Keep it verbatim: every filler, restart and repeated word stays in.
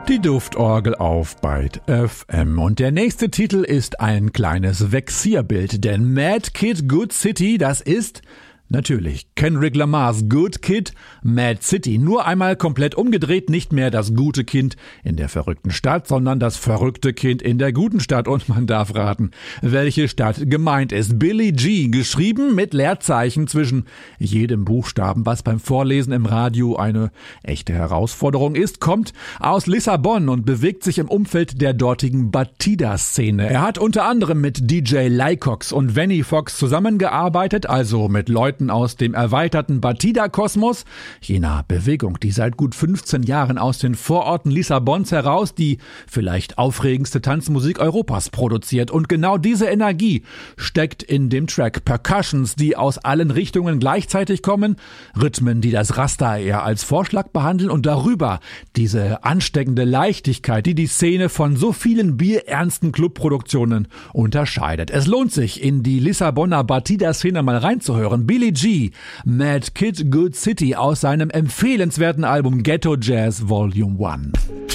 Die Duftorgel auf Byte F M. Und der nächste Titel ist ein kleines Vexierbild, denn Mad Kid Good City, das ist natürlich Kendrick Lamars Good Kid, Mad City. Nur einmal komplett umgedreht, nicht mehr das gute Kind in der verrückten Stadt, sondern das verrückte Kind in der guten Stadt. Und man darf raten, welche Stadt gemeint ist. Billie G, geschrieben mit Leerzeichen zwischen jedem Buchstaben, was beim Vorlesen im Radio eine echte Herausforderung ist, kommt aus Lissabon und bewegt sich im Umfeld der dortigen Batida-Szene. Er hat unter anderem mit D J Lycox und Vanny Fox zusammengearbeitet, also mit Leuten aus dem erweiterten Batida-Kosmos, jener Bewegung, die seit gut fünfzehn Jahren aus den Vororten Lissabons heraus die vielleicht aufregendste Tanzmusik Europas produziert. Und genau diese Energie steckt in dem Track. Percussions, die aus allen Richtungen gleichzeitig kommen, Rhythmen, die das Rasta eher als Vorschlag behandeln und darüber diese ansteckende Leichtigkeit, die die Szene von so vielen bierernsten Clubproduktionen unterscheidet. Es lohnt sich, in die Lissabonner Batida-Szene mal reinzuhören. Billie G, Mad Kid Good City aus seinem empfehlenswerten Album Ghetto Jazz Volume eins.